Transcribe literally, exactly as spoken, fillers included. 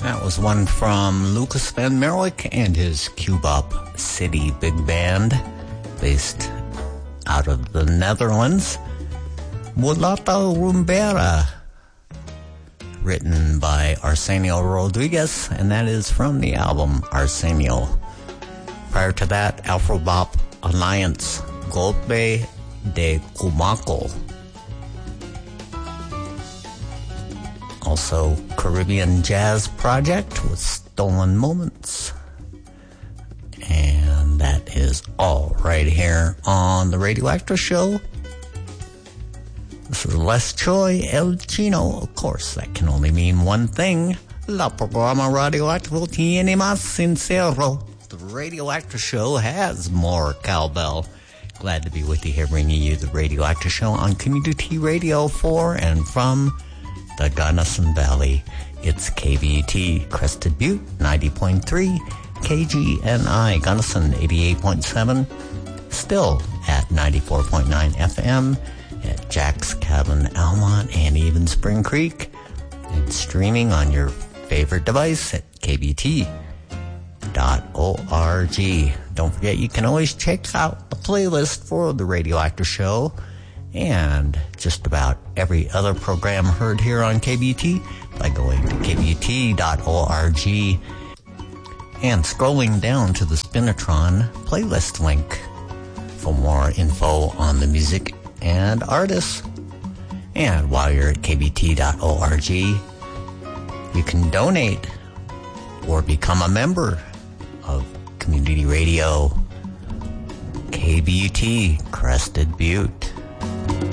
That was one from Lucas Van Merwyck and his Cubop City Big Band, based out of the Netherlands. Mulata Rumbera, written by Arsenio Rodriguez, and that is from the album Arsenio. Prior to that, Afrobop Alliance, Golpe de Cumaco. Also, Caribbean Jazz Project with Stolen Moments. And that is all right here on the Radioactive Show. This is Les Choi El Chino. Of course, that can only mean one thing. La programa radioactivo tiene más sincero. The Radioactive Show has more cowbell. Glad to be with you here, bringing you the Radioactive Show on Community Radio for and from the Gunnison Valley. It's K V U T, Crested Butte, ninety point three, K G N I, Gunnison, eighty-eight point seven, still at ninety-four point nine F M at Jack's Cabin, Almont, and even Spring Creek, and streaming on your favorite device at K B T dot org. Don't forget, you can always check out the playlist for the Radioactive Show and just about every other program heard here on K B T by going to K B T dot org and scrolling down to the Spinatron playlist link for more info on the music and artists. And while you're at K B T dot org, you can donate or become a member of Community Radio K B U T Crested Butte.